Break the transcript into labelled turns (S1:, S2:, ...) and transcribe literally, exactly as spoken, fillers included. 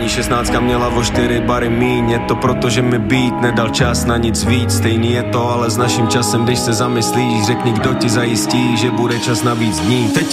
S1: šestnáctka měla o čtyři bary míň. Je to proto, že mi beat nedal čas na nic víc. Stejný je to ale s naším časem, když se zamyslíš. Řekni, kdo ti zajistí, že bude čas na víc dní. Teď